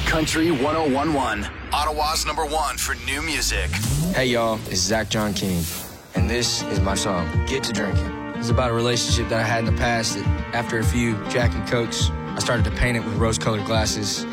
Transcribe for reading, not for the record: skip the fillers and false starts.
Country 1011, Ottawa's #1 for new music. Hey y'all, it's Zach John King, and this is my song, Get to Drinking. It's about a relationship that I had in the past that after a few Jack and Cokes, I started to paint it with rose-colored glasses.